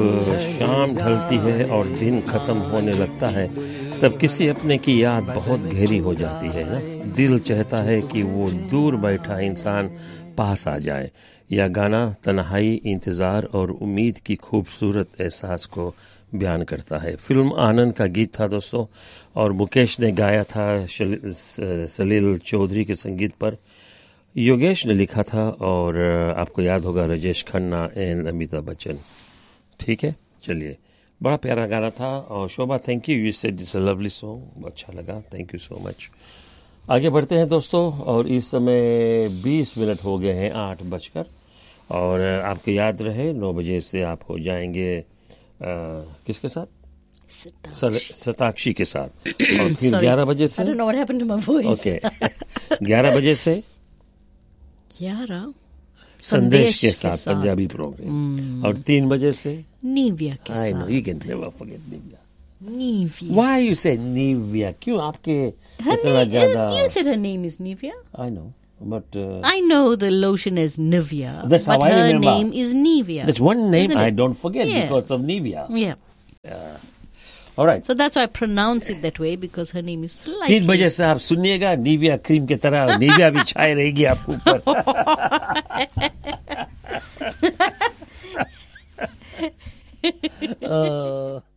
शाम ढलती है और दिन खत्म होने लगता है, तब किसी अपने की याद बहुत गहरी हो जाती है ना। दिल चाहता है कि वो दूर बैठा इंसान पास आ जाए। यह गाना तन्हाई, इंतजार और उम्मीद की खूबसूरत एहसास को बयान करता है। फिल्म आनंद का गीत था दोस्तों, और मुकेश ने गाया था सलील चौधरी के संगीत पर। योगेश ने लिखा था, और आपको याद होगा राजेश खन्ना एंड अमिताभ बच्चन। ठीक है, चलिए, बड़ा प्यारा गाना था। और शोभा, thank you, you said this a lovely song, अच्छा लगा, थैंक यू सो मच। आगे बढ़ते हैं दोस्तों, और इस समय 20 मिनट हो गए हैं 8 बजकर। और आपको याद रहे 9 बजे से आप हो जाएंगे किसके साथ? सताक्षी के साथ। और फिर 11 बजे से 11 बजे से 11 संदेश के साथ पंजाबी प्रोग्राम। और 3 बजे से निव्या के साथ। I know you can never forget Nivea. Why you say Nivea? क्यों आपके इतना ज्यादा? You said her name is Nivea. I know, but I know the lotion is Nivea. That's but how I her remember. name is Nivea. There's one name I don't forget Yes. because of Nivea. Yeah. All right. So that's why I pronounce it that way, because her name is slightly. 3 बजे से आप सुनिएगा, Nivea cream की तरह Nivea भी छाए रहेगी आपके ऊपर।